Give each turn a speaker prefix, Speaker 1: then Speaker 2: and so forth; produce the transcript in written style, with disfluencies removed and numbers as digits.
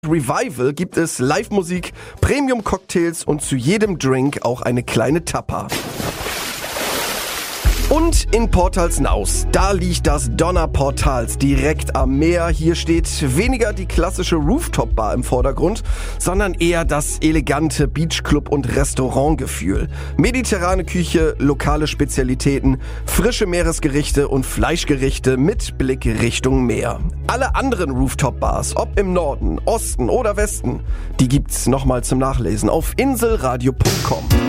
Speaker 1: Revival gibt es Live-Musik, Premium-Cocktails und zu jedem Drink auch eine kleine Tapa. Und in Portalsnaus, da liegt das Donnerportals direkt am Meer. Hier steht weniger die klassische Rooftop-Bar im Vordergrund, sondern eher das elegante Beachclub- und Restaurantgefühl. Mediterrane Küche, lokale Spezialitäten, frische Meeresgerichte und Fleischgerichte mit Blick Richtung Meer. Alle anderen Rooftop-Bars, ob im Norden, Osten oder Westen, die gibt's nochmal zum Nachlesen auf inselradio.com.